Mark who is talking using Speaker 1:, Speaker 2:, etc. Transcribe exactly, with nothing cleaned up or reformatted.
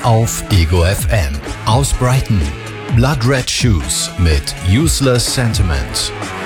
Speaker 1: auf Ego F M. Aus Brighton, Blood Red Shoes mit Useless Sentiment.